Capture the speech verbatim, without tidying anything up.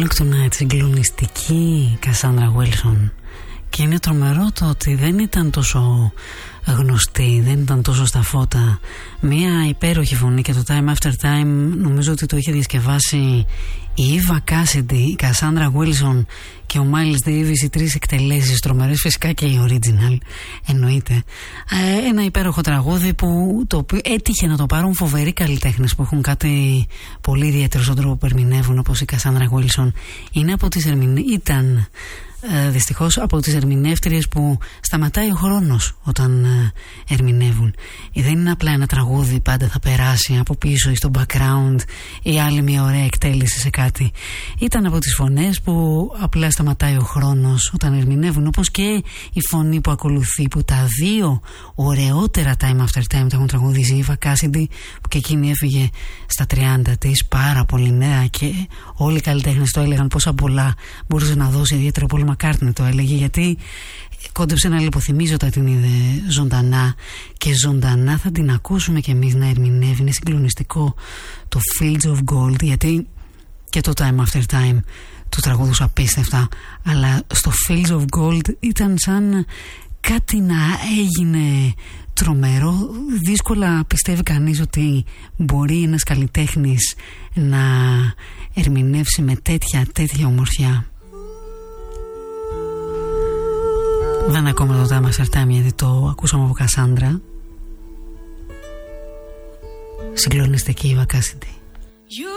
Dark Tonight, συγκλονιστική Κασάνδρα Βίλσον. Και είναι τρομερό το ότι δεν ήταν τόσο γνωστή, δεν ήταν τόσο στα φώτα. Μία υπέροχη φωνή, και το Time After Time νομίζω ότι το είχε διασκευάσει η Eva Cassidy, η Κασάνδρα Βίλσον και ο Miles Davis, οι τρεις εκτελέσεις τρομερές, φυσικά και η original εννοείται. Ε, ένα υπέροχο τραγούδι που το οποίο έτυχε να το πάρουν φοβεροί καλλιτέχνες που έχουν κάτι πολύ ιδιαίτερο στον τρόπο που ερμηνεύουν, όπως η Κασάνδρα Βίλσον. Είναι από τις ερμηνε... ήταν Ε, δυστυχώς από τις ερμηνεύτριες που σταματάει ο χρόνος όταν ε, ερμηνεύουν. Ε, δεν είναι απλά ένα τραγούδι πάντα θα περάσει από πίσω ή στο background ή άλλη μια ωραία εκτέλεση σε κάτι. Ήταν από τις φωνές που απλά σταματάει ο χρόνος όταν ερμηνεύουν, όπως και η φωνή που ακολουθεί, που τα δύο ωραιότερα Time After Time τα έχουν τραγουδίσει η Eva Cassidy, που και εκείνη έφυγε στα τριάντα της, πάρα πολύ νέα, και όλοι οι καλλιτέχνες το έλεγαν πόσα πολλά μπορούσε να δώσει, ιδιαίτερα πολύ Μακάρτνι το έλεγε, γιατί κόντεψε να λιποθυμίζει όταν την είδε ζωντανά, και ζωντανά θα την ακούσουμε κι εμείς να ερμηνεύει. Είναι συγκλονιστικό το Fields of Gold, γιατί και το Time After Time του τραγούδους απίστευτα, αλλά στο Fields of Gold ήταν σαν κάτι να έγινε τρομερό. Δύσκολα πιστεύει κανείς ότι μπορεί ένας καλλιτέχνης να ερμηνεύσει με τέτοια τέτοια ομορφιά. Δεν ακόμα το Time After Time, γιατί το ακούσαμε από Κασάνδρα. Συγκλονιστική η Eva Cassidy.